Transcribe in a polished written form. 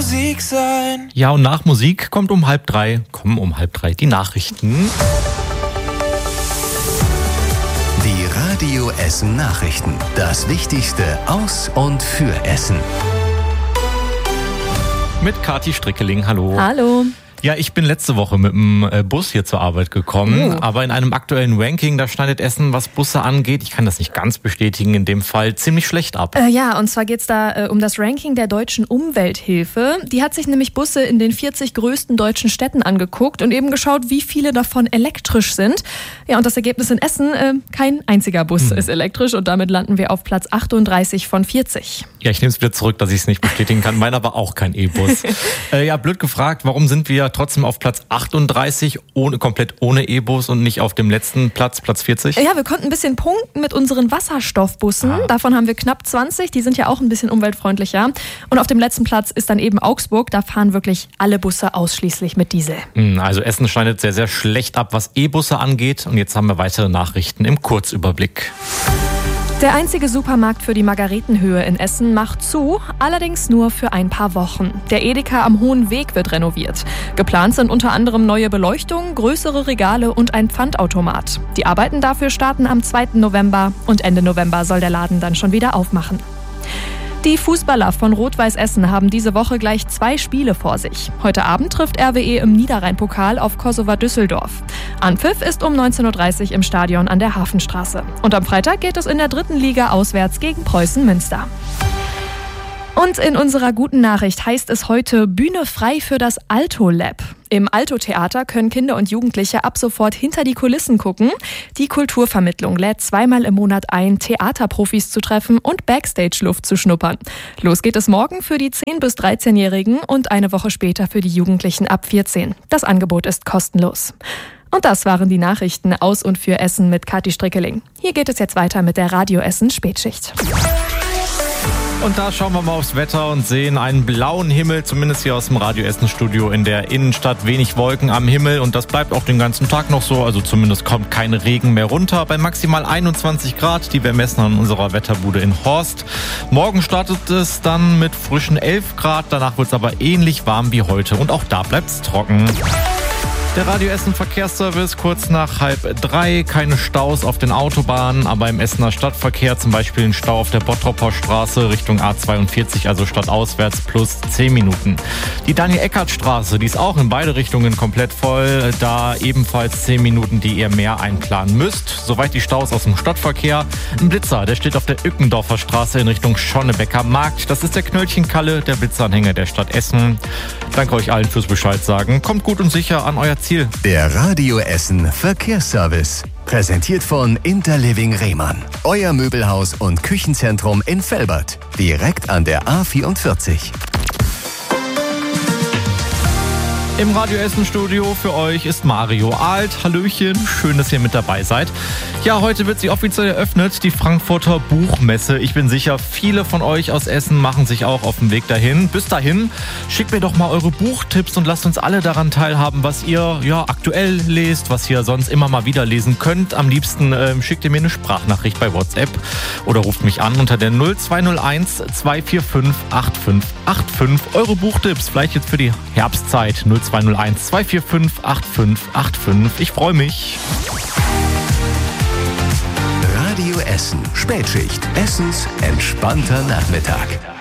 Musik sein. Ja, und nach Musik kommen um halb drei die Nachrichten. Die Radio Essen Nachrichten. Das Wichtigste aus und für Essen. Mit Kathi Strickeling, hallo. Hallo. Ja, ich bin letzte Woche mit dem Bus hier zur Arbeit gekommen, aber in einem aktuellen Ranking, da schneidet Essen, was Busse angeht, ich kann das nicht ganz bestätigen, in dem Fall ziemlich schlecht ab. Ja, und zwar geht's da um das Ranking der Deutschen Umwelthilfe. Die hat sich nämlich Busse in den 40 größten deutschen Städten angeguckt und eben geschaut, wie viele davon elektrisch sind. Ja, und das Ergebnis in Essen, kein einziger Bus ist elektrisch und damit landen wir auf Platz 38 von 40. Ja, ich nehme es wieder zurück, dass ich es nicht bestätigen kann. Meiner war auch kein E-Bus. Ja, blöd gefragt, warum sind wir trotzdem auf Platz 38 komplett ohne E-Bus und nicht auf dem letzten Platz 40? Ja, wir konnten ein bisschen punkten mit unseren Wasserstoffbussen. Davon haben wir knapp 20, die sind ja auch ein bisschen umweltfreundlicher. Und auf dem letzten Platz ist dann eben Augsburg, da fahren wirklich alle Busse ausschließlich mit Diesel. Also Essen schneidet sehr, sehr schlecht ab, was E-Busse angeht. Und jetzt haben wir weitere Nachrichten im Kurzüberblick. Der einzige Supermarkt für die Margaretenhöhe in Essen macht zu, allerdings nur für ein paar Wochen. Der Edeka am Hohen Weg wird renoviert. Geplant sind unter anderem neue Beleuchtung, größere Regale und ein Pfandautomat. Die Arbeiten dafür starten am 2. November und Ende November soll der Laden dann schon wieder aufmachen. Die Fußballer von Rot-Weiß Essen haben diese Woche gleich 2 Spiele vor sich. Heute Abend trifft RWE im Niederrhein-Pokal auf Kosowa Düsseldorf. Anpfiff ist um 19.30 Uhr im Stadion an der Hafenstraße. Und am Freitag geht es in der 3. Liga auswärts gegen Preußen Münster. Und in unserer guten Nachricht heißt es heute Bühne frei für das Alto Lab. Im Alto-Theater können Kinder und Jugendliche ab sofort hinter die Kulissen gucken. Die Kulturvermittlung lädt 2-mal im Monat ein, Theaterprofis zu treffen und Backstage-Luft zu schnuppern. Los geht es morgen für die 10- bis 13-Jährigen und eine Woche später für die Jugendlichen ab 14. Das Angebot ist kostenlos. Und das waren die Nachrichten aus und für Essen mit Kathi Strickeling. Hier geht es jetzt weiter mit der Radio Essen Spätschicht. Und da schauen wir mal aufs Wetter und sehen einen blauen Himmel, zumindest hier aus dem Radio Essen Studio in der Innenstadt. Wenig Wolken am Himmel und das bleibt auch den ganzen Tag noch so. Also zumindest kommt kein Regen mehr runter. Bei maximal 21 Grad, die wir messen an unserer Wetterbude in Horst. Morgen startet es dann mit frischen 11 Grad. Danach wird es aber ähnlich warm wie heute und auch da bleibt es trocken. Der Radio Essen Verkehrsservice kurz nach 2:30. Keine Staus auf den Autobahnen, aber im Essener Stadtverkehr zum Beispiel ein Stau auf der Bottroper Straße Richtung A42, also stadtauswärts plus 10 Minuten. Die Daniel-Eckert-Straße, die ist auch in beide Richtungen komplett voll. Da ebenfalls 10 Minuten, die ihr mehr einplanen müsst. Soweit die Staus aus dem Stadtverkehr. Ein Blitzer, der steht auf der Ückendorfer Straße in Richtung Schonnebecker Markt. Das ist der Knöllchen-Kalle, der Blitzeranhänger der Stadt Essen. Danke euch allen fürs Bescheid sagen. Kommt gut und sicher an euer Ziel. Der Radio Essen Verkehrsservice. Präsentiert von Interliving Rehmann. Euer Möbelhaus und Küchenzentrum in Velbert. Direkt an der A44. Im Radio Essen Studio für euch ist Mario Alt. Hallöchen, schön, dass ihr mit dabei seid. Ja, heute wird sie offiziell eröffnet, die Frankfurter Buchmesse. Ich bin sicher, viele von euch aus Essen machen sich auch auf den Weg dahin. Bis dahin, schickt mir doch mal eure Buchtipps und lasst uns alle daran teilhaben, was ihr aktuell lest, was ihr sonst immer mal wieder lesen könnt. Am liebsten schickt ihr mir eine Sprachnachricht bei WhatsApp oder ruft mich an unter der 0201 245 8585. Eure Buchtipps, vielleicht jetzt für die Herbstzeit. 0201 245 8585. Ich freue mich. Radio Essen Spätschicht. Essens entspannter Nachmittag.